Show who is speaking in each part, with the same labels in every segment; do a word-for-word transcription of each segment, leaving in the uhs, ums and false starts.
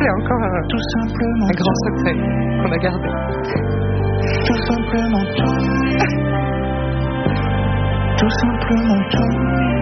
Speaker 1: c'est encore un,
Speaker 2: tout simplement
Speaker 1: un grand secret qu'on a gardé.
Speaker 2: Tout simplement tout. Tout simplement tout.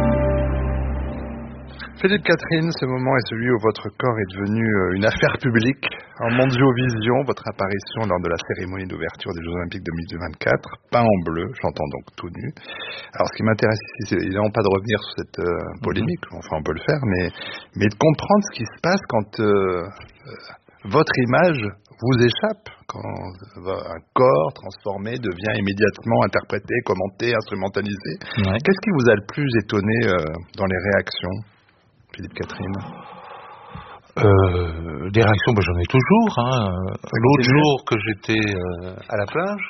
Speaker 3: Philippe Catherine, ce moment est celui où votre corps est devenu une affaire publique. En Mondiovision, votre apparition lors de la cérémonie d'ouverture des Jeux Olympiques deux mille vingt-quatre, peint en bleu, j'entends donc tout nu. Alors ce qui m'intéresse ici, c'est évidemment pas de revenir sur cette euh, polémique, enfin on peut le faire, mais, mais de comprendre ce qui se passe quand euh, euh, votre image vous échappe, quand un corps transformé devient immédiatement interprété, commenté, instrumentalisé.
Speaker 4: Ouais.
Speaker 3: Qu'est-ce qui vous a le plus étonné euh, dans les réactions, Philippe Catherine?
Speaker 4: Euh, des réactions, ben, j'en ai toujours. Hein. L'autre jour que j'étais euh, à la plage,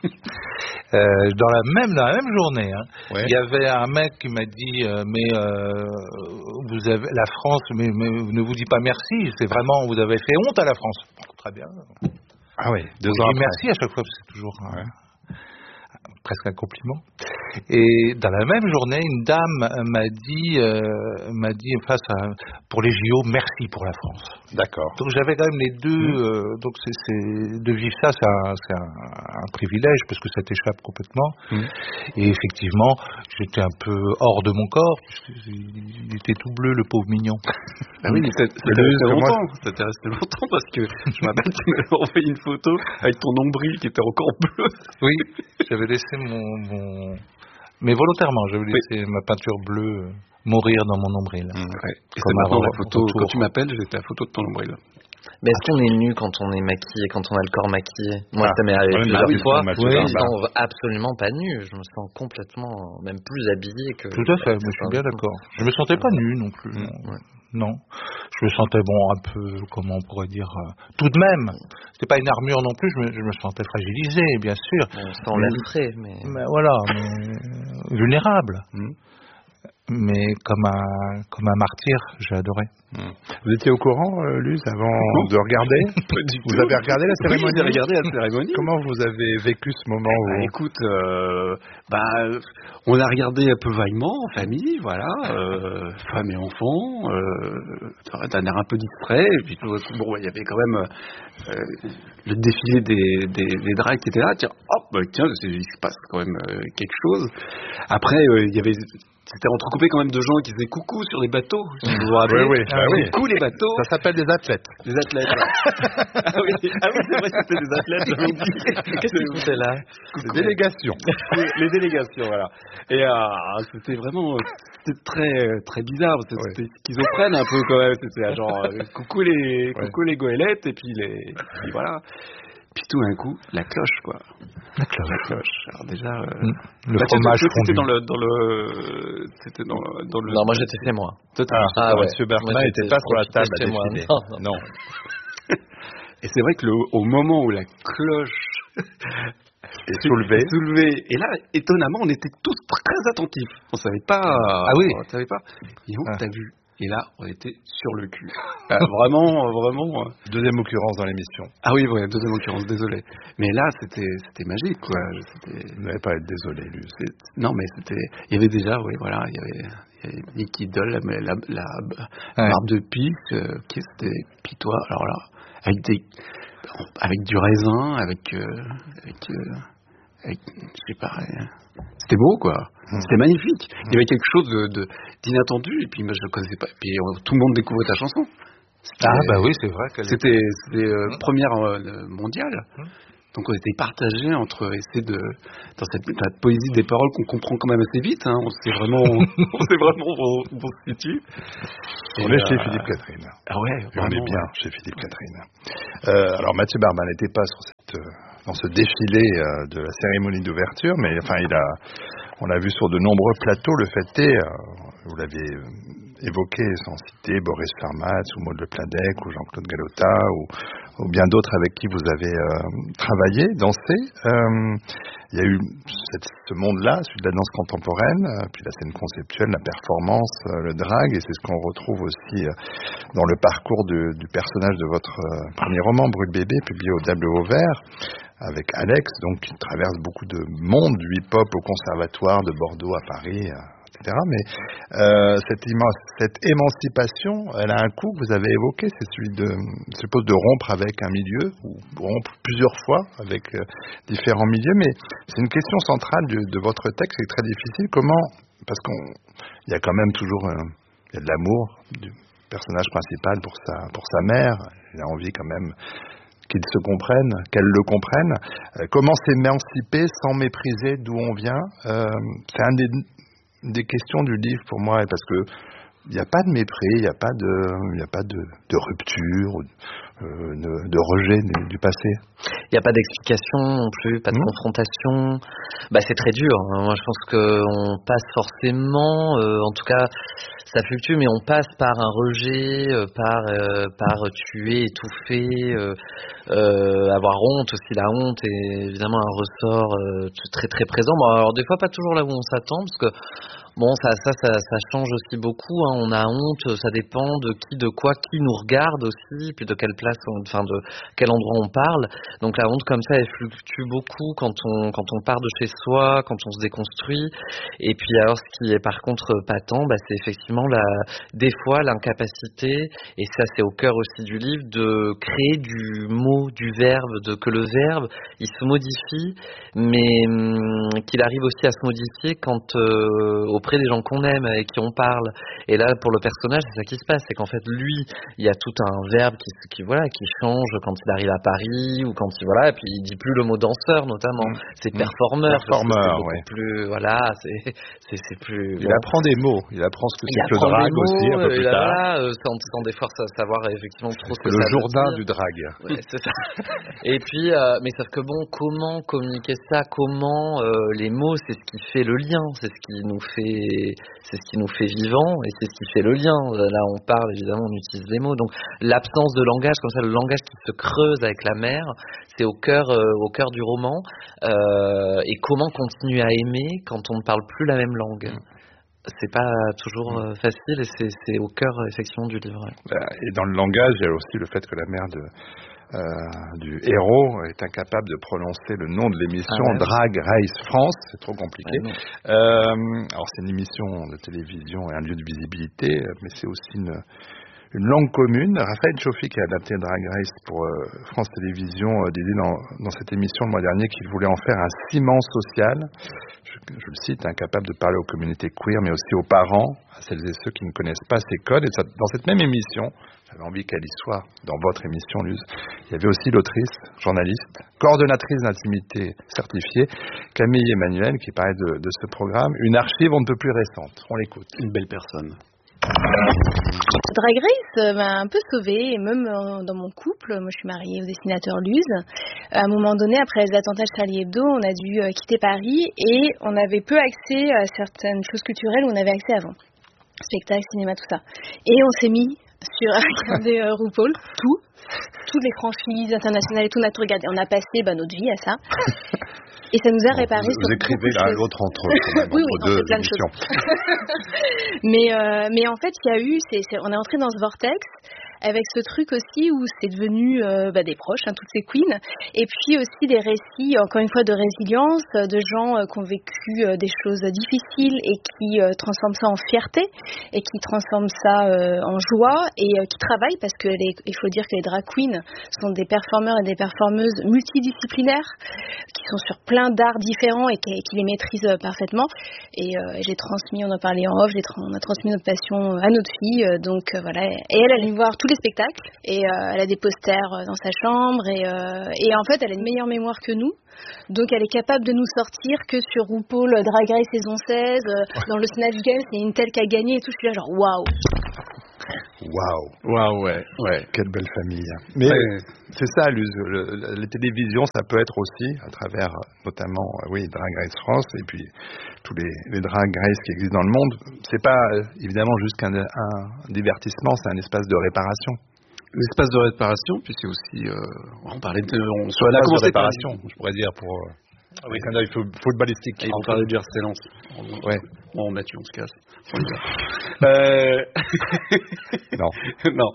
Speaker 4: euh, dans la même dans la même journée, hein,
Speaker 3: ouais.
Speaker 4: il y avait un mec qui m'a dit euh, mais euh, vous avez la France, mais, mais ne vous dit pas merci. C'est vraiment vous avez fait honte à la France. Très bien.
Speaker 3: Ah oui. Deux
Speaker 4: je
Speaker 3: ans
Speaker 4: dis
Speaker 3: après.
Speaker 4: merci à chaque fois parce que c'est toujours
Speaker 3: ouais.
Speaker 4: un, presque un compliment. Et dans la même journée, une dame m'a dit, euh, m'a dit face à, pour les J O, merci pour la France.
Speaker 3: D'accord.
Speaker 4: Donc j'avais quand même les deux. Mmh. Euh, donc c'est, c'est de vivre ça, c'est un, c'est un, un privilège parce que ça t'échappe complètement. Mmh. Et effectivement, j'étais un peu hors de mon corps puisqu'il était tout bleu, le pauvre mignon.
Speaker 5: Ah oui, mais ça, ça t'est resté longtemps. Ça t'est resté longtemps parce que je m'appelle, tu m'avais envoyé une photo avec ton nombril qui était encore bleu.
Speaker 4: Oui, j'avais laissé mon, mon... mais volontairement, j'avais laissé oui. ma peinture bleue mourir dans mon nombril. Mmh,
Speaker 5: ouais. Et c'est maintenant la photo, retour. Quand tu m'appelles, j'ai ta photo de ton nombril.
Speaker 6: Mais est-ce qu'on est nu quand on est maquillé, quand on a le corps maquillé? Moi, ah, ça m'est arrivé
Speaker 3: oui,
Speaker 6: plusieurs
Speaker 3: oui,
Speaker 6: fois.
Speaker 3: Oui,
Speaker 6: je me sens absolument pas nu. Je me sens complètement, même plus habillé que...
Speaker 4: Tout à fait, moi, je suis bien d'accord. Je me sentais pas nu non plus. Mmh. Non. Ouais. Non, je me sentais bon un peu, comment on pourrait dire, euh, tout de même. C'était pas une armure non plus. Je me, je me sentais fragilisé, bien sûr.
Speaker 6: On s'en lèverait, mais...
Speaker 4: mais voilà, mais vulnérable. Mmh. Mais comme un comme un martyr, j'ai adoré.
Speaker 3: Mmh. Vous étiez au courant, euh, Luz, avant non. de regarder?
Speaker 5: Pas du
Speaker 3: Vous
Speaker 5: tout.
Speaker 3: avez regardé la cérémonie?
Speaker 5: Oui, j'ai regardé la cérémonie.
Speaker 3: Comment vous avez vécu ce moment où...
Speaker 5: Bah, écoute, euh, bah, on a regardé un peu vaillement, en famille, voilà, euh, femme et enfants, euh, d'un air un peu distrait, et puis tout, bon, il y avait quand même euh, le défilé des, des, des drags qui étaient là, tiens, hop, bah, tiens, il se passe quand même euh, quelque chose. Après, euh, il y avait... C'était entrecoupé quand même de gens qui faisaient coucou sur les bateaux. Si vous vous rappelez.
Speaker 3: Oui, oui. Ah, oui.
Speaker 5: Coucou les bateaux.
Speaker 3: Ça s'appelle des athlètes.
Speaker 5: Des athlètes. ah, oui. ah oui, c'est vrai, c'était des athlètes. J'avais oublié.
Speaker 6: Qu'est-ce que c'était là?
Speaker 3: Des délégations.
Speaker 5: Les délégations, voilà. Et euh, c'était vraiment, c'était très, très bizarre. C'était, oui. c'était schizophrène un peu quand même. C'était genre euh, coucou les, coucou ouais. les goélettes et puis les, et puis voilà. Puis tout d'un coup, la cloche, quoi.
Speaker 4: La cloche.
Speaker 5: La cloche. Alors déjà, euh,
Speaker 4: mmh. le
Speaker 5: bah,
Speaker 4: fromage
Speaker 5: fondu. C'était
Speaker 4: fondu.
Speaker 5: dans le, dans le, c'était dans, dans le.
Speaker 6: Non, moi j'étais chez moi.
Speaker 3: Ah, ah ouais. Monsieur Bergman n'était pas sur la table à décider.
Speaker 6: Non, non.
Speaker 3: non.
Speaker 5: Et c'est vrai que le, au moment où la cloche
Speaker 3: est soulevée,
Speaker 5: soulevée, et là, étonnamment, on était tous très attentifs. On savait pas.
Speaker 4: Ah oui.
Speaker 5: On savait pas. Et on ah. t'a vu. Et là, on était sur le cul. Ah, vraiment, vraiment.
Speaker 3: Deuxième occurrence dans l'émission.
Speaker 5: Ah oui, ouais, deuxième occurrence, désolé. Mais là, c'était, c'était magique, quoi. C'était...
Speaker 3: Vous n'allez pas être désolé, Luz.
Speaker 5: Non, mais c'était... Il y avait déjà, oui, voilà, il y avait, il y avait Nicky Doll, la, la, la, la ouais. barbe de pique, euh, qui était pitois. Alors là, avec des... Avec du raisin, avec... Euh, avec, euh, avec je sais pas... C'était beau, quoi. Mmh. C'était magnifique. Mmh. Il y avait quelque chose de, de, d'inattendu, et puis moi je ne connaissais pas. Et puis tout le monde découvrait ta chanson.
Speaker 4: C'était, ah, bah oui, c'est vrai.
Speaker 5: C'était, c'était euh, mmh. première euh, mondiale. Mmh. Donc on était partagés entre essayer de. Dans cette, dans cette poésie des paroles qu'on comprend quand même assez vite. Hein, on sait vraiment, on sait vraiment où on, on se situe.
Speaker 3: Et on est euh, chez Philippe Catherine.
Speaker 5: Ah ouais,
Speaker 3: et on est bien ouais. chez Philippe Catherine. Euh, alors Mathieu Barban n'était pas sur cette. Euh, dans ce défilé euh, de la cérémonie d'ouverture, mais enfin, il a, on l'a vu sur de nombreux plateaux. Le fait est, euh, vous l'avez évoqué sans citer Boris Farmatz ou Maud Le Pladec ou Jean-Claude Galota ou, ou bien d'autres avec qui vous avez euh, travaillé, dansé. Euh, il y a eu cette, ce monde-là, celui de la danse contemporaine, euh, puis la scène conceptuelle, la performance, euh, le drag, et c'est ce qu'on retrouve aussi euh, dans le parcours de, du personnage de votre euh, premier roman, Brûle bébé, publié au Tableau Vert, avec Alex, donc qui traverse beaucoup de monde, du hip-hop au conservatoire de Bordeaux à Paris, euh, et cetera. Mais euh, cette, immense, cette émancipation, elle a un coût que vous avez évoqué, c'est celui de, je suppose, de rompre avec un milieu, ou rompre plusieurs fois avec euh, différents milieux. Mais c'est une question centrale de, de votre texte, c'est très difficile. Comment, parce qu'on, il y a quand même toujours, euh, il y a de l'amour du personnage principal pour sa, pour sa mère. Il a envie quand même qu'ils se comprennent, qu'elle le comprenne. Euh, comment s'émanciper sans mépriser d'où on vient, euh, c'est un des, des questions du livre pour moi, parce que il n'y a pas de mépris, il n'y a pas de, il n'y a pas de, de rupture, euh, de, de rejet du, du passé.
Speaker 6: Il n'y a pas d'explication non plus, pas de mmh. confrontation. Bah, c'est très dur. Moi, je pense qu'on passe forcément, euh, en tout cas, ça fluctue, mais on passe par un rejet, euh, par, euh, par tuer, étouffer, euh, euh, avoir honte aussi. La honte est évidemment un ressort euh, très très présent. Bon, alors des fois, pas toujours là où on s'attend, parce que bon, ça, ça, ça, ça change aussi beaucoup. Hein. On a honte, ça dépend de qui, de quoi, qui nous regarde aussi, puis de quelle place, on, enfin de quel endroit on parle. Donc la honte comme ça, elle fluctue beaucoup quand on, quand on part de chez soi, quand on se déconstruit. Et puis alors, ce qui est par contre patent, bah, c'est effectivement la, des fois l'incapacité, et ça c'est au cœur aussi du livre, de créer du mot, du verbe, de que le verbe, il se modifie, mais hum, qu'il arrive aussi à se modifier quand euh, au des gens qu'on aime, avec qui on parle. Et là, pour le personnage, c'est ça qui se passe, c'est qu'en fait, lui, il y a tout un verbe qui, qui voilà, qui change quand il arrive à Paris, ou quand il, voilà, et puis il dit plus le mot danseur, notamment. Mmh. C'est mmh. performeur.
Speaker 3: Performeur,
Speaker 6: oui. Plus, voilà, c'est, c'est, c'est plus...
Speaker 3: Il bon. apprend des mots, il apprend ce que c'est que le drag mots, aussi, un peu plus
Speaker 6: là,
Speaker 3: tard.
Speaker 6: Voilà, euh, sans, sans des fois savoir effectivement trop ce que
Speaker 3: le
Speaker 6: ça
Speaker 3: Jourdain
Speaker 6: du
Speaker 3: drag.
Speaker 6: Ouais, c'est ça. Et puis, euh, mais sauf que bon, comment communiquer ça, comment euh, les mots, c'est ce qui fait le lien, c'est ce qui nous fait... C'est ce qui nous fait vivant et c'est ce qui fait le lien. Là, on parle, évidemment, on utilise des mots. Donc, l'absence de langage, comme ça, le langage qui se creuse avec la mer, c'est au cœur, euh, au cœur du roman. Euh, et comment continuer à aimer quand on ne parle plus la même langue. C'est pas toujours euh, facile et c'est, c'est au cœur, effectivement, du livre.
Speaker 3: Et dans le langage, il y a aussi le fait que la mère de... Euh, du héros est incapable de prononcer le nom de l'émission ah ouais. Drag Race France, c'est trop compliqué. Ouais, euh, alors c'est une émission de télévision et un lieu de visibilité, mais c'est aussi une, une langue commune. Raphaël Chauffi, qui a adapté Drag Race pour euh, France Télévisions, euh, disait dans, dans cette émission le mois dernier qu'il voulait en faire un ciment social. Je, je le cite, incapable de parler aux communautés queer, mais aussi aux parents, à celles et ceux qui ne connaissent pas ces codes. Et ça, dans cette même émission, j'avais envie qu'elle y soit, dans votre émission, Luz, il y avait aussi l'autrice, journaliste, coordonnatrice d'intimité certifiée, Camille Emmanuel, qui parlait de, de ce programme, une archive on ne peut plus récente. On l'écoute.
Speaker 5: Une belle personne.
Speaker 7: Drag Race m'a un peu sauvée, et même dans mon couple, moi je suis mariée au dessinateur Luz. À un moment donné, après les attentats de Charlie Hebdo, on a dû quitter Paris et on avait peu accès à certaines choses culturelles où on avait accès avant. Spectacle, cinéma, tout ça. Et on s'est mis sur à regarder euh, RuPaul, tout, toutes les franchises internationales et tout, on a tout regardé. On a passé bah, notre vie à ça. Et ça nous a réparé.
Speaker 3: Bon, vous, vous écrivez l'un l'autre entre eux, quand même,
Speaker 7: oui,
Speaker 3: entre
Speaker 7: oui,
Speaker 3: deux
Speaker 7: plein
Speaker 3: émissions.
Speaker 7: De choses. mais, euh, mais en fait, il y a eu, c'est, c'est, on est entré dans ce vortex avec ce truc aussi où c'est devenu euh, bah, des proches, hein, toutes ces queens, et puis aussi des récits, encore une fois, de résilience, de gens euh, qui ont vécu euh, des choses difficiles et qui euh, transforment ça en fierté et qui transforment ça euh, en joie et euh, qui travaillent, parce que les, il faut dire que les drag queens sont des performeurs et des performeuses multidisciplinaires qui sont sur plein d'arts différents et qui, qui les maîtrisent parfaitement. Et euh, j'ai transmis, on en parlait en off, j'ai tra- on a transmis notre passion à notre fille, euh, donc euh, voilà. Et elle, elle allait voir tous les spectacles et euh, elle a des posters dans sa chambre et, euh, et en fait elle a une meilleure mémoire que nous, donc elle est capable de nous sortir que sur RuPaul Drag Race saison seize, euh, dans le Snatch Game c'est une telle qui a gagné et tout. Je suis là genre waouh.
Speaker 3: Waouh,
Speaker 5: waouh, ouais, ouais,
Speaker 3: quelle belle famille. Mais ouais. C'est ça, le, le, les télévisions, ça peut être aussi, à travers notamment, oui, Drag Race France, et puis tous les, les Drag Race qui existent dans le monde. C'est pas évidemment juste qu'un un divertissement, c'est un espace de réparation.
Speaker 5: L'espace de réparation, puis c'est aussi, euh, on parlait de, on,
Speaker 3: soit la de réparation, par... je pourrais dire pour. Avec un œil footballistique.
Speaker 5: Et on parlait du harcèlement.
Speaker 3: Ouais.
Speaker 5: Bon, Mathieu, on se casse. euh...
Speaker 3: non.
Speaker 5: non.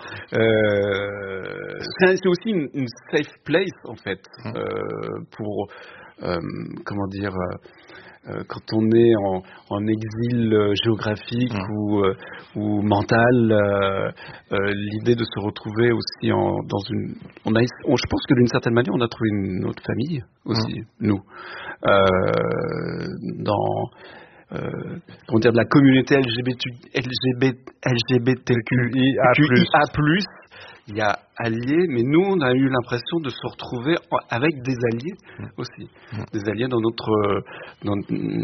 Speaker 5: Euh... C'est, c'est aussi une, une safe place, en fait, hum. euh, pour, euh, comment dire, euh, quand on est en, en exil euh, géographique mmh. ou, euh, ou mental, euh, euh, l'idée de se retrouver aussi en, dans une... On a, on, je pense que d'une certaine manière, on a trouvé une autre famille aussi, mmh. nous. Euh, dans... Euh, comment dire, de la communauté L G B T, L G B, L G B T Q I A plus, il y a alliés, mais nous on a eu l'impression de se retrouver avec des alliés mmh. aussi, mmh. des alliés dans notre, dans,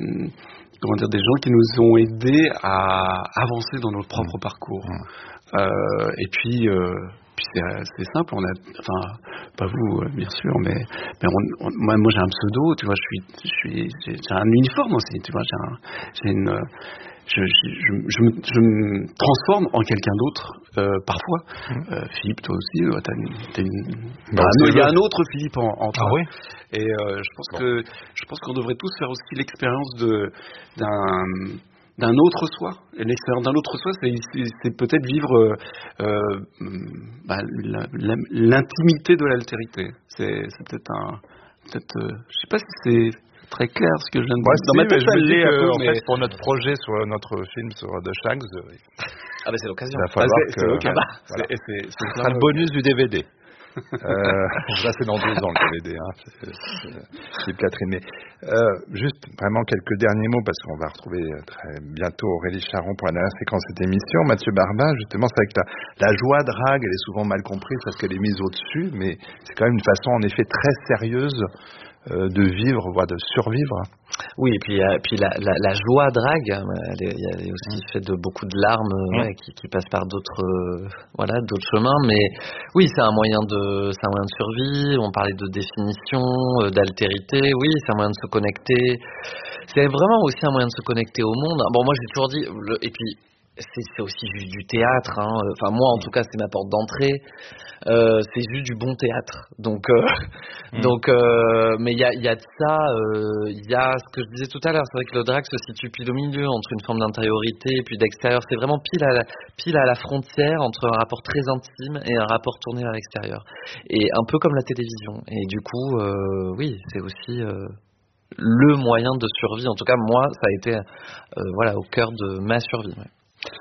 Speaker 5: comment dire, des gens qui nous ont aidés à avancer dans notre propre mmh. parcours. Mmh. Euh, et puis, euh, puis c'est, c'est simple, on a, enfin, pas vous bien sûr, mais, mais on, on, moi, moi j'ai un pseudo, tu vois, je suis, je suis, j'ai, j'ai un uniforme aussi, tu vois, j'ai, un, j'ai une, je, je, je, je, me, je me transforme en quelqu'un d'autre euh, parfois. Mmh. Euh, Philippe, toi aussi, euh, t'as une, t'as une... Bah, il y a un autre Philippe en, en toi.
Speaker 4: Ah oui.
Speaker 5: Et euh, je pense bon. que, je pense qu'on devrait tous faire aussi l'expérience de d'un d'un autre soi. Et l'expérience d'un autre soi, c'est, c'est, c'est peut-être vivre euh, bah, la, la, l'intimité de l'altérité. C'est, c'est peut-être un, peut-être, euh, je sais pas si c'est très clair ce que je viens de dire.
Speaker 3: Ouais, dans si, ma tête, je me dis que, en mais... fait, pour notre projet, sur notre film sur The Shags,
Speaker 6: ah ben c'est l'occasion.
Speaker 3: Il va falloir
Speaker 5: ah, c'est,
Speaker 3: que,
Speaker 5: c'est, okay.
Speaker 3: voilà.
Speaker 5: c'est, c'est, c'est,
Speaker 3: ce sera le bonus du D V D. euh, là c'est dans deux ans le D V D, hein, c'est, c'est, c'est Catherine. Mais euh, juste vraiment quelques derniers mots parce qu'on va retrouver très bientôt Aurélie Charon pour la dernière séquence de cette émission. Mathieu Barbin, justement, c'est vrai que la, la joie drague, elle est souvent mal comprise parce qu'elle est mise au-dessus, mais c'est quand même une façon en effet très sérieuse euh, de vivre, voire de survivre.
Speaker 6: Oui, et puis, euh, puis la, la, la joie drague, elle est, elle est aussi faite de beaucoup de larmes mmh. ouais, qui, qui passent par d'autres, euh, voilà, d'autres chemins. Mais oui, c'est un moyen de, c'est un moyen de survie. On parlait de définition, euh, d'altérité. Oui, c'est un moyen de se connecter. C'est vraiment aussi un moyen de se connecter au monde. Bon, moi, j'ai toujours dit, le, et puis. C'est, c'est aussi juste du théâtre, hein. Enfin moi en tout cas c'est ma porte d'entrée. Euh, c'est juste du bon théâtre. Donc, euh, mmh. donc, euh, mais il y a, y a de ça. Il euh, y a ce que je disais tout à l'heure. C'est vrai que le drag se situe pile au milieu entre une forme d'intériorité et puis d'extérieur. C'est vraiment pile à la, pile à la frontière entre un rapport très intime et un rapport tourné vers l'extérieur. Et un peu comme la télévision. Et du coup, euh, oui, c'est aussi. Euh, le moyen de survie. En tout cas, moi, ça a été, euh, voilà, au cœur de ma survie. Ouais.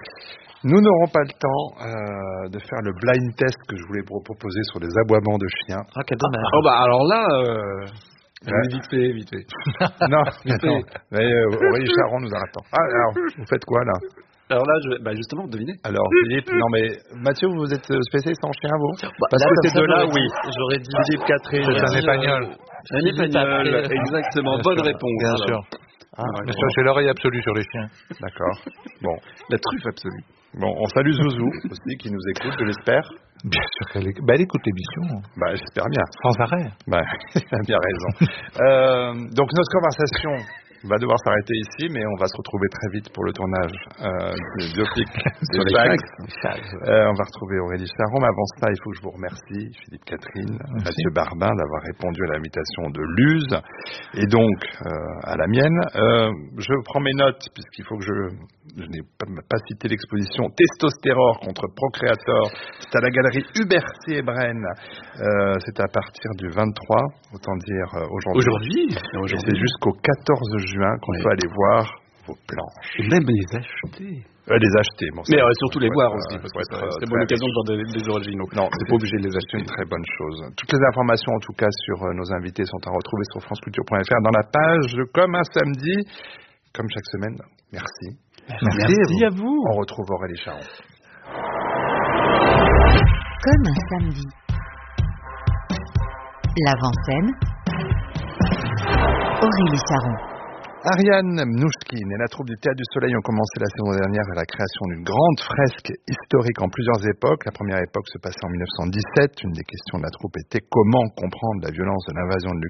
Speaker 3: Nous n'aurons pas le temps euh, de faire le blind test que je voulais vous proposer sur les aboiements de chiens.
Speaker 6: Ah, quel dommage.
Speaker 5: Oh, bah, alors là, euh, ouais. vite fait, vite fait.
Speaker 3: Non, non. Mais euh, Aurélie Charon nous en attend. Ah, alors, vous faites quoi là?
Speaker 5: Alors là, je, bah justement, devinez.
Speaker 3: Alors Philippe, non mais Mathieu, vous êtes spécialiste en chien, vous?
Speaker 6: Bah,
Speaker 3: Parce
Speaker 6: là,
Speaker 3: que ces deux-là,
Speaker 6: oui. J'aurais dit
Speaker 3: Philippe, Catherine.
Speaker 4: C'est un épagnol.
Speaker 5: Un épagnol, exactement. Bien bonne sûr. Réponse.
Speaker 4: Bien sûr. Ah, mais ça, c'est l'oreille absolue sur les chiens.
Speaker 3: D'accord. Bon.
Speaker 5: La truffe absolue.
Speaker 3: Bon, on salue Zouzou aussi qui nous écoute, je l'espère.
Speaker 4: Bien sûr qu'elle écoute. Bah, elle écoute l'émission.
Speaker 3: Bah, j'espère bien.
Speaker 4: Sans arrêt.
Speaker 3: Bah, elle a bien raison. euh, donc, notre conversation va devoir s'arrêter ici, mais on va se retrouver très vite pour le tournage euh, du biopic sur les Shags. Euh, on va retrouver Aurélie Charon, mais avant cela, il faut que je vous remercie, Philippe Catherine, Merci. Mathieu Barbin, d'avoir répondu à l'invitation de Luz, et donc euh, à la mienne. Euh, je prends mes notes, puisqu'il faut que je... Je n'ai pas, pas cité l'exposition Testostérore contre Procréator. C'est à la galerie Hubercy et Brenne. Euh, c'est à partir du vingt-trois, autant dire euh, aujourd'hui.
Speaker 5: Aujourd'hui,
Speaker 3: aujourd'hui. C'est jusqu'au quatorze juin qu'on oui. peut aller voir vos planches.
Speaker 5: Et même les acheter.
Speaker 3: Euh, les acheter. Bon,
Speaker 5: mais euh, surtout les voir
Speaker 3: être,
Speaker 5: aussi, parce que
Speaker 3: être,
Speaker 5: c'est une bonne occasion de voir des, des originaux.
Speaker 3: Non, c'est pas obligé de les acheter. C'est une très bonne chose. Toutes les informations, en tout cas, sur euh, nos invités sont à retrouver sur franceculture point f r dans la page de Comme un samedi. Comme chaque semaine, merci.
Speaker 5: Merci, Merci à, vous. à vous.
Speaker 3: On retrouve Aurélie Charon.
Speaker 8: Comme un samedi. L'avant-scène. Aurélie Charon.
Speaker 3: Ariane Mnouchkine et la troupe du Théâtre du Soleil ont commencé la saison dernière à la création d'une grande fresque historique en plusieurs époques. La première époque se passait en mille neuf cent dix-sept. Une des questions de la troupe était comment comprendre la violence de l'invasion de l'Ukraine.